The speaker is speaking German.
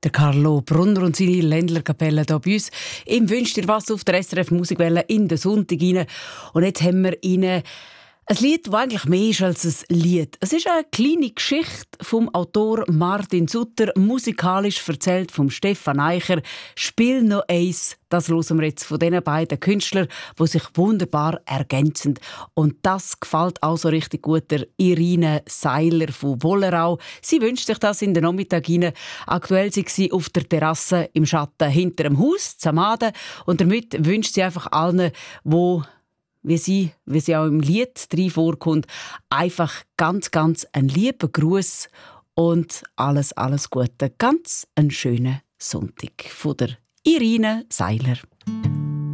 Der Carlo Brunner und seine Ländlerkapelle hier bei uns. Ihm wünscht ihr was auf der SRF Musikwelle in den Sonntag rein. Und jetzt haben wir Ihnen ein Lied, das eigentlich mehr ist als ein Lied. Es ist eine kleine Geschichte vom Autor Martin Sutter, musikalisch erzählt vom Stefan Eicher. «Spiel noch eins», das hören wir jetzt von diesen beiden Künstlern, die sich wunderbar ergänzen. Und das gefällt auch so richtig gut der Irine Seiler von Wollerau. Sie wünscht sich das in den Nachmittag hinein. Aktuell sind sie auf der Terrasse im Schatten hinter dem Haus, Zamaden. Und damit wünscht sie einfach allen, die wie sie auch im Lied drin vorkommt, einfach ganz, ganz einen lieben Gruß und alles Gute. Ganz einen schönen Sonntag von der Irine Seiler.